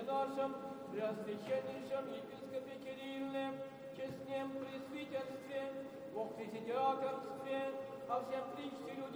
нашем, преосвященнейшем епископе Кирилле, честнем пресвитерстве, во христиакорстве, а всем причте людям